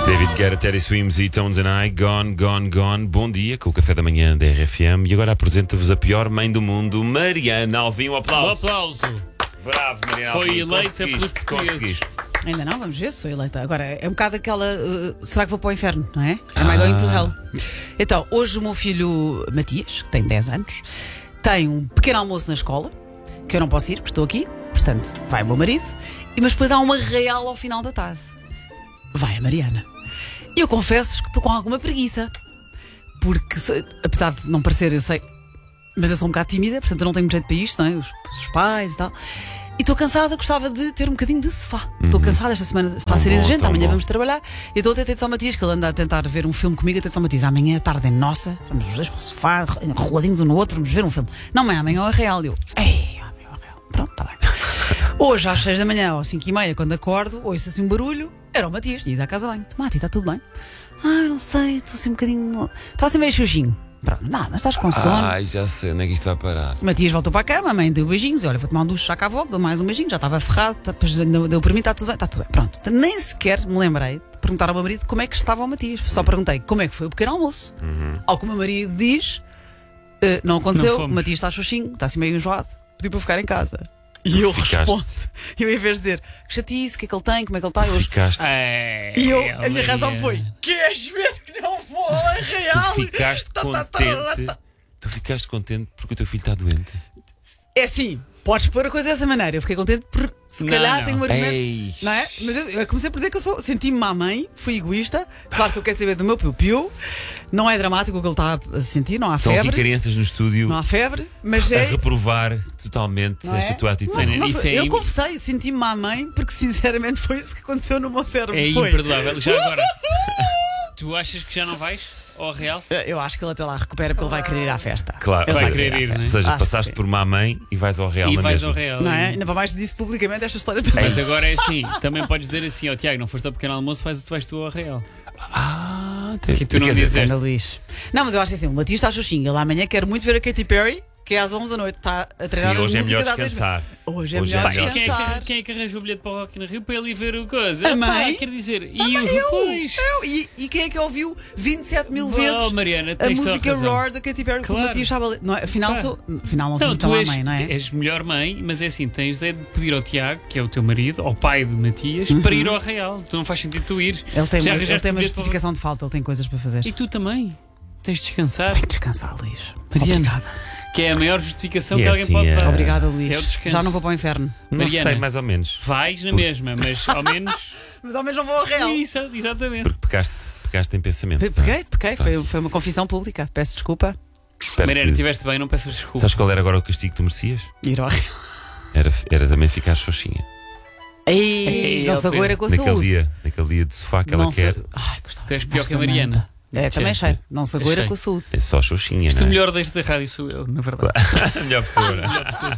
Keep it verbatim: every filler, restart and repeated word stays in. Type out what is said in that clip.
David Guetta, Teddy Swims e Tones and I, Gone, Gone, Gone. Bom dia com o café da manhã da R F M. E agora apresento-vos a pior mãe do mundo, Mariana Alvim. Um aplauso. Um aplauso. Bravo, Mariana Foi Alvim. eleita pelos Conseguiste, portugueses. conseguiste. Ainda não, vamos ver se sou eleita. Agora, é um bocado aquela. Uh, será que vou para o inferno, não é? Am I going to hell? Então, hoje o meu filho Matias, que tem dez anos, tem um pequeno almoço na escola, que eu não posso ir, porque estou aqui, portanto, vai o meu marido, e mas depois há uma real ao final da tarde. Vai a Mariana. E eu confesso que estou com alguma preguiça, porque, se- apesar de não parecer, eu sei, mas eu sou um bocado tímida, portanto eu não tenho muito jeito para isto, não é? Os, os pais e tal. E estou cansada, gostava de ter um bocadinho de sofá. Estou cansada, esta semana está a ser Tão bom, exigente, tão amanhã bom. vamos trabalhar. E estou até a ter de São Matias, que ele anda a tentar ver um filme comigo. Até São Matias, amanhã a tarde é nossa, vamos os dois para o sofá, roladinhos um no outro, vamos ver um filme. Não, mãe, amanhã é o real. E eu, ei, amanhã é o real. Pronto, está bem. Hoje às seis da manhã, ou cinco e meia, quando acordo, ouço assim um barulho. Era o Matias, tinha ido à casa de banho. Mati, está tudo bem? Ah, não sei, estou assim um bocadinho. Estava assim meio xoxinho. Pronto, não, mas estás com sono. Ai, já sei onde é que isto vai parar. Matias voltou para a cama, a mãe deu beijinhos. E olha, vou tomar um duche, já cá volto, dou mais um beijinho. Já estava ferrado, tá- depois ainda deu para mim, está tudo bem, está tudo bem. Pronto. Então, nem sequer me lembrei de perguntar ao meu marido como é que estava o Matias. Só perguntei como é que foi o pequeno almoço. Ao que o meu marido diz, "Eh, não aconteceu, Não o fomos." Matias está xoxinho, está assim meio enjoado, pediu para ficar em casa. E eu Ficaste. respondo, eu em vez de dizer que chatice, o que é que ele tem, como é que ele está hoje. Ficaste, É, E eu, é, a minha razão Mariana. foi: queres ver que não vou a real? tu ficaste Tá, tá, tá, contente. tá, tá. Tu ficaste contente porque o teu filho está doente. É assim, podes pôr a coisa dessa maneira. Eu fiquei contente por se Não, calhar não. tenho um argumento. Ei. Não é? Mas eu, eu comecei por dizer que eu sou, senti-me má mãe, fui egoísta. Claro que eu quero saber do meu piu-piu. Não é dramático o que ele está a sentir, não há Estão aqui febre. crianças no estúdio Não há febre, mas a é. reprovar totalmente Não é? esta tua Não, atitude. não, Isso é eu im- confessei, senti-me má mãe, porque sinceramente foi isso que aconteceu no meu cérebro. É foi. imperdoável. Já agora, tu achas que já não vais ao Real? Eu acho que ele até lá recupera porque ele vai querer ir à festa. Claro, Ele ou vai seja, querer ir, não é? ou seja, Acho que passaste sim. por má mãe e vais ao Real E na vais mesma. ao Real. Não é? Ainda para mais disse publicamente esta história toda. Mas agora é assim, também podes dizer assim, ó Tiago, não foste ao pequeno almoço, vais, tu vais tu ao Real. Ah, te... Que tu não quer dizer, dizeste. Ana Luís. Não, mas eu acho que assim, o Matias está xoxinho. Ele amanhã quer muito ver a Katy Perry, que é às onze da noite. Está a treinar sim, as hoje é melhor músicas há dois descansar. meses. Hoje é Hoje é melhor melhor E quem é, que, descansar. quem é que arranjou o bilhete para o Rock in Rio para ele ir ver o coisa? A Epá, mãe? quer dizer, e Ah, o eu, pois. eu. E, e quem é que ouviu vinte e sete mil Oh, vezes Mariana, a tens toda música razão. Roar da Katy Perry com o Claro. Matias Chabalé? Não é? Afinal, Claro. sou, afinal não sou Não, tão tu má és, mãe, não é? és melhor mãe, mas é assim, tens é de pedir ao Tiago, que é o teu marido, ao pai de Matias, para ir ao Real. Tu não faz sentido tu ir. Ele tem, Já uma, ele arranjaste tem o uma bilhete para o- justificação de falta, ele tem coisas para fazer. E tu também. Tens de descansar. Tem que descansar, Luís. Mariana, Obrigada. que é a maior justificação E que é alguém assim, pode é- dar. Obrigada, Luís. É o descanso. Já não vou para o inferno. Não Mariana. sei, mais ou menos. Vais na mesma, mas ao menos. Mas ao menos não vou ao real. Isso, exatamente. Porque pecaste, pecaste em pensamento. Pe- Peguei, peguei. Foi, foi uma confissão pública. Peço desculpa. Espero Mariana, que- estiveste bem, não peças desculpa. Sabes qual era agora o castigo que tu merecias? Ir ao real. Era, era também ficar xoxinha. Ei, Ei, não se Pedro. agoura com a Naquele saúde. dia, naquele dia de sofá que ela Não se- quer. Ai, gostava Tu és mais pior que a da Mariana. manta. É, também Achei. achei. Não se agoura Achei. com a saúde. É só xoxinha, Isto não o é? melhor desta rádio sou eu, na verdade. A melhor pessoa. A melhor pessoa